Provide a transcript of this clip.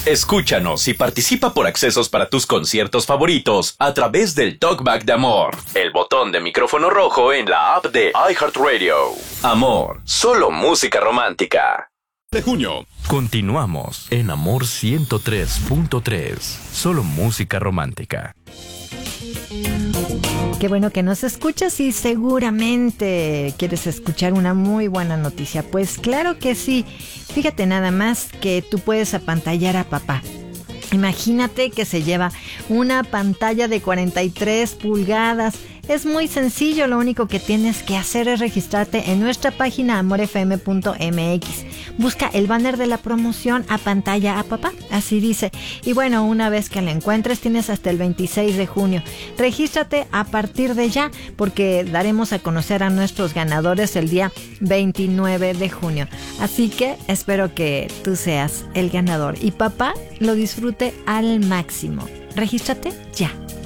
Escúchanos y participa por accesos para tus conciertos favoritos a través del Talkback de Amor, el botón de micrófono rojo en la app de iHeartRadio. Amor, solo música romántica. De junio. Continuamos en Amor 103.3, solo música romántica. Qué bueno que nos escuchas y seguramente quieres escuchar una muy buena noticia. Pues claro que sí. Fíjate nada más que tú puedes apantallar a papá. Imagínate que se lleva una pantalla de 43 pulgadas. Es muy sencillo, lo único que tienes que hacer es registrarte en nuestra página amorfm.mx. Busca el banner de la promoción Apantalla a papá, así dice. Y bueno, una vez que la encuentres tienes hasta el 26 de junio. Regístrate a partir de ya porque daremos a conocer a nuestros ganadores el día 29 de junio. Así que espero que tú seas el ganador y papá lo disfrute al máximo. Regístrate ya.